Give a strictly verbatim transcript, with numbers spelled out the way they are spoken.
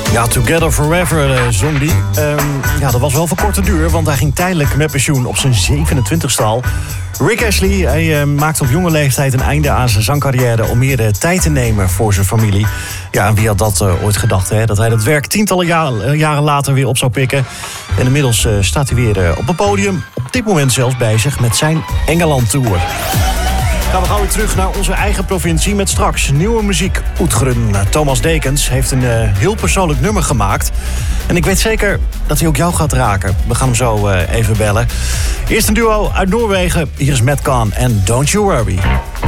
Ja, Together Forever uh, zong die. Um, ja, dat was wel van korte duur, want hij ging tijdelijk met pensioen op zijn zevenentwintigste al. Rick Astley hij, uh, maakte op jonge leeftijd een einde aan zijn zangcarrière om meer de tijd te nemen voor zijn familie. Ja, en wie had dat uh, ooit gedacht, hè? Dat hij dat werk tientallen jaren, uh, jaren later weer op zou pikken. En inmiddels uh, staat hij weer uh, op een podium, op dit moment zelfs bezig met zijn Engeland-tour. Gaan we gauw weer terug naar onze eigen provincie met straks nieuwe muziek. Oetgeren. Thomas Dekens heeft een uh, heel persoonlijk nummer gemaakt. En ik weet zeker dat hij ook jou gaat raken. We gaan hem zo uh, even bellen. Eerst een duo uit Noorwegen. Hier is Matt Kahn en Don't You Worry.